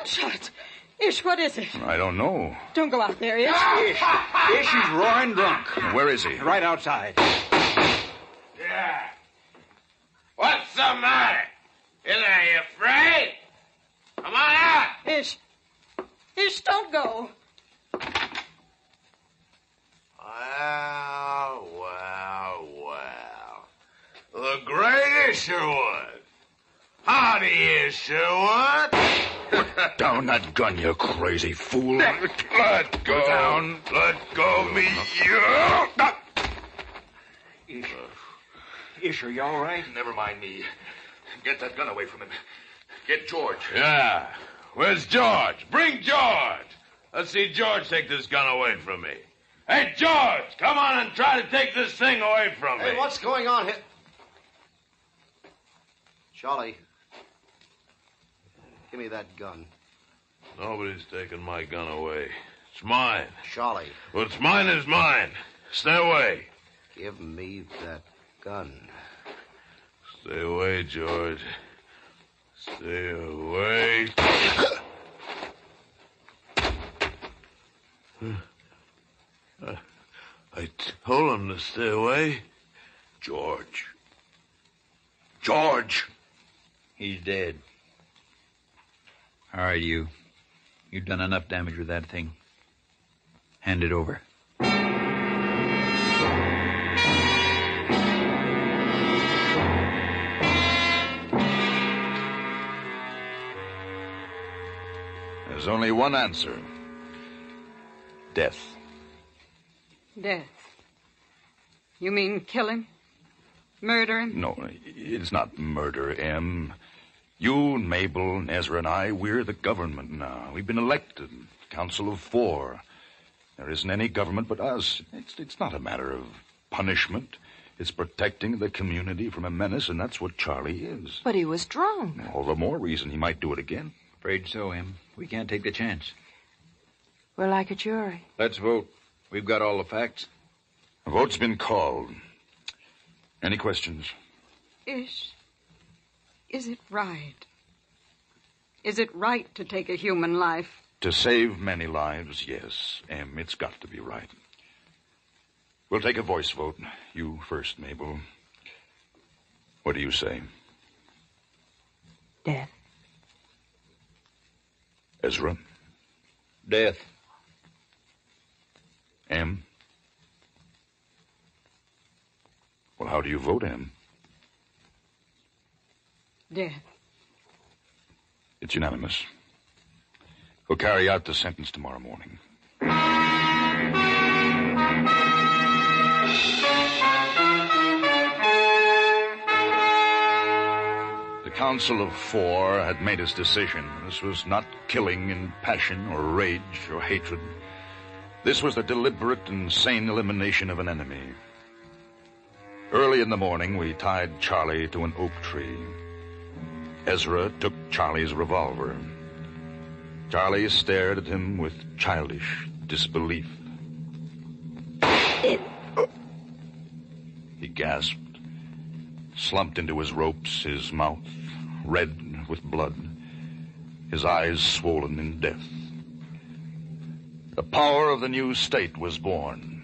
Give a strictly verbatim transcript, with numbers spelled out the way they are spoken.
Gunshots. Ish, what is it? I don't know. Don't go out there, Ish. Ish, Ish, he's roaring drunk. Where is he? Right outside. Yeah. What's the matter? Is he afraid? Come on out. Ish. Ish, don't go. Well, well, well. The great Isherwood. Howdy, Isherwood. Put down that gun, you crazy fool. Let go. Down. Let go of me, you. Ish, Ish, are you all right? Never mind me. Get that gun away from him. Get George. Yeah. Where's George? Bring George. Let's see George take this gun away from me. Hey, George, come on and try to take this thing away from me. Hey, what's going on here? Charlie, give me that gun. Nobody's taking my gun away. It's mine. Charlie. What's mine is mine. Stay away. Give me that gun. Stay away, George. Stay away. I, I told him to stay away. George. George. He's dead. All right, you. You've done enough damage with that thing. Hand it over. There's only one answer. Death. Death. You mean kill him? Murder him? No, it's not murder, Em. You and Mabel and Ezra and I, we're the government now. We've been elected. Council of Four. There isn't any government but us. It's, it's not a matter of punishment. It's protecting the community from a menace, and that's what Charlie is. But he was drunk. All the more reason he might do it again. Afraid so, Em. We can't take the chance. We're like a jury. Let's vote. We've got all the facts. A vote's been called. Any questions? Ish, is it right? Is it right to take a human life? To save many lives, yes, Em, it's got to be right. We'll take a voice vote. You first, Mabel. What do you say? Death. Ezra? Death. Em? Well, how do you vote, Em? Death. It's unanimous. We'll carry out the sentence tomorrow morning. The Council of Four had made its decision. This was not killing in passion or rage or hatred. This was the deliberate and sane elimination of an enemy. Early in the morning, we tied Charlie to an oak tree. Ezra took Charlie's revolver. Charlie stared at him with childish disbelief. It... He gasped, slumped into his ropes, his mouth red with blood, his eyes swollen in death. The power of the new state was born.